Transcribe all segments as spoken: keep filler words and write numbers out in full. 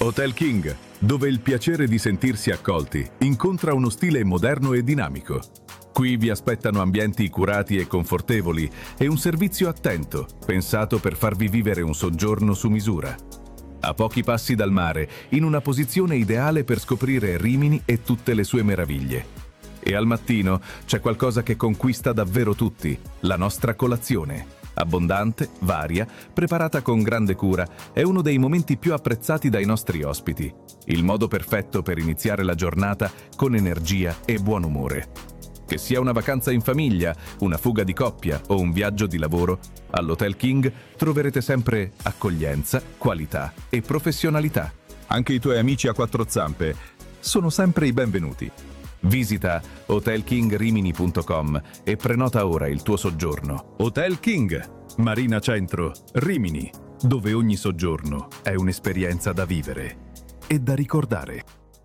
Hotel King, dove il piacere di sentirsi accolti incontra uno stile moderno e dinamico. Qui vi aspettano ambienti curati e confortevoli e un servizio attento, pensato per farvi vivere un soggiorno su misura. A pochi passi dal mare, in una posizione ideale per scoprire Rimini e tutte le sue meraviglie. E al mattino c'è qualcosa che conquista davvero tutti, la nostra colazione. Abbondante, varia, preparata con grande cura, è uno dei momenti più apprezzati dai nostri ospiti. Il modo perfetto per iniziare la giornata con energia e buon umore. Che sia una vacanza in famiglia, una fuga di coppia o un viaggio di lavoro, all'Hotel King troverete sempre accoglienza, qualità e professionalità. Anche i tuoi amici a quattro zampe sono sempre i benvenuti. Visita hotel king rimini punto com e prenota ora il tuo soggiorno. Hotel King, Marina Centro, Rimini, dove ogni soggiorno è un'esperienza da vivere e da ricordare.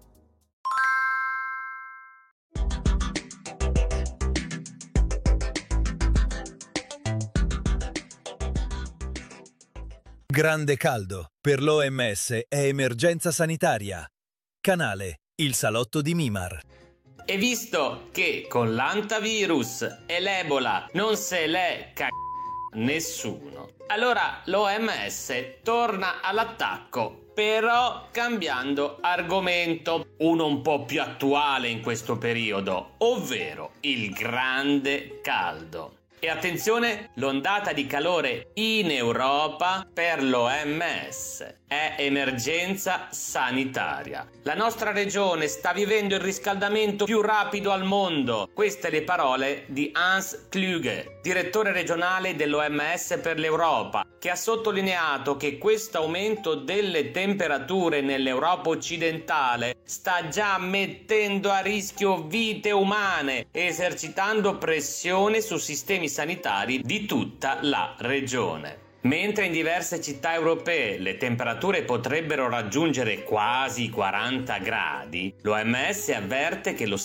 Grande caldo. Per l'O M S è emergenza sanitaria. Canale, il salotto di Mimar. E visto che con l'antavirus e l'Ebola non se l'è c***o nessuno, allora l'O M S torna all'attacco, però cambiando argomento, uno un po' più attuale in questo periodo, ovvero il grande caldo. E attenzione, l'ondata di calore in Europa per l'O M S è emergenza sanitaria. La nostra regione sta vivendo il riscaldamento più rapido al mondo. Queste le parole di Hans Kluge, direttore regionale dell'O M S per l'Europa, che ha sottolineato che questo aumento delle temperature nell'Europa occidentale sta già mettendo a rischio vite umane e esercitando pressione su sistemi sanitari di tutta la regione. Mentre in diverse città europee le temperature potrebbero raggiungere quasi quaranta gradi, l'O M S avverte che lo